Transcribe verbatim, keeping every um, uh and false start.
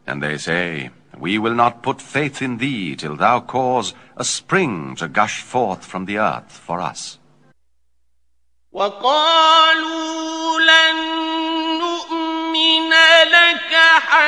And they say, We will not put faith in thee till thou cause a spring to gush forth from the earth for us. وقالوا